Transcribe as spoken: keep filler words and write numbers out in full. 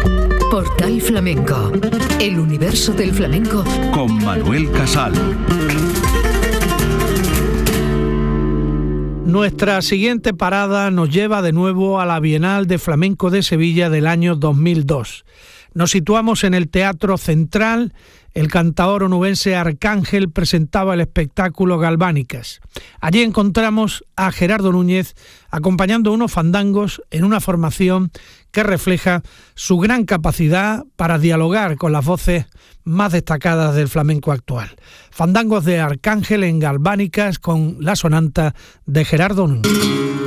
Portal Flamenco, el universo del flamenco con Manuel Casal. Nuestra siguiente parada nos lleva de nuevo a la Bienal de Flamenco de Sevilla del año dos mil dos. Nos situamos en el Teatro Central. El cantaor onubense Arcángel presentaba el espectáculo Galvánicas. Allí encontramos a Gerardo Núñez acompañando unos fandangos en una formación que refleja su gran capacidad para dialogar con las voces más destacadas del flamenco actual. Fandangos de Arcángel en Galvánicas con la sonanta de Gerardo Núñez.